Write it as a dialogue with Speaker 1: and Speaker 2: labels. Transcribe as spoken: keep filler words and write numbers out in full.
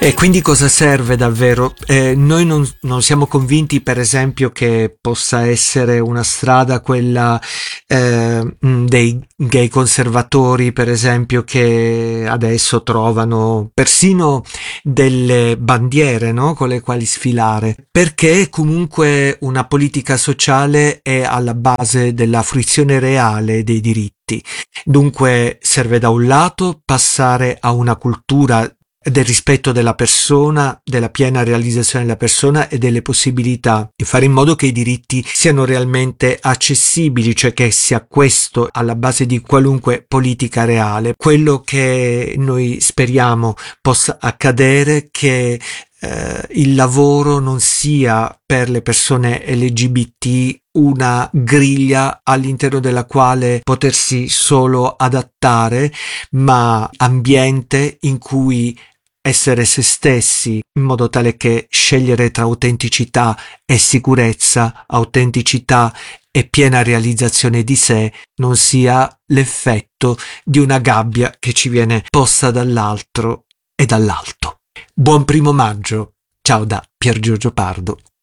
Speaker 1: E quindi cosa serve davvero? Eh, noi non, non siamo convinti, per esempio, che possa essere una strada quella eh, mh, dei gay conservatori, per esempio, che adesso trovano persino delle bandiere, no? Con le quali sfilare, perché comunque una politica sociale è alla base della fruizione reale dei diritti. Dunque serve da un lato passare a una cultura del rispetto della persona, della piena realizzazione della persona e delle possibilità, e fare in modo che i diritti siano realmente accessibili, cioè che sia questo alla base di qualunque politica reale. Quello che noi speriamo possa accadere, che eh, il lavoro non sia per le persone L G B T una griglia all'interno della quale potersi solo adattare, ma ambiente in cui essere se stessi, in modo tale che scegliere tra autenticità e sicurezza, autenticità e piena realizzazione di sé non sia l'effetto di una gabbia che ci viene posta dall'altro e dall'alto. Buon primo maggio, ciao da Pier Giorgio Pardo.